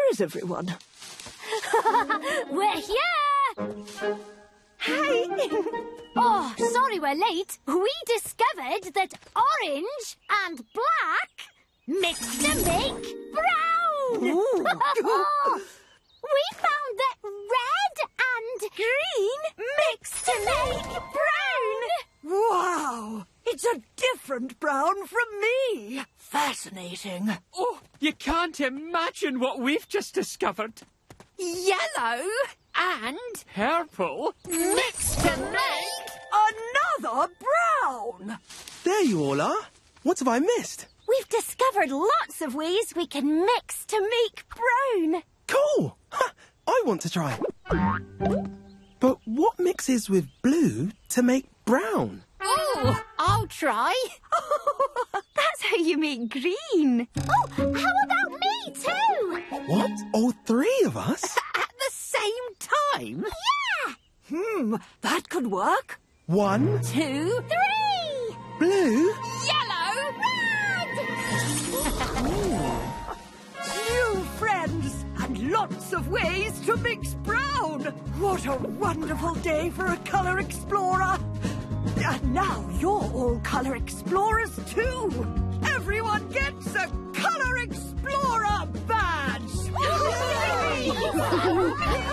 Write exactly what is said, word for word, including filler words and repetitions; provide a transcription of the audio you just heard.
is everyone? We're here! Hey! Oh, sorry we're late. We discovered that orange and black mixed to make brown! We found that red and green mixed to make brown! Wow! It's a different brown from me! Fascinating. Oh, you can't imagine what we've just discovered. Yellow and Purple mixed to make... Another brown! There you all are. What have I missed? We've discovered lots of ways we can mix to make brown. Cool! Ha, I want to try. But what mixes with blue to make brown? Oh, I'll try. That's how you make green. Oh, how about me too? What? All three of us? At the same time? Yeah! Hmm, that could work. One, Two, three! blue. Yellow, red! New friends and lots of ways to mix brown. What a wonderful day for a colour explorer. And now you're all colour explorers too. Everyone gets a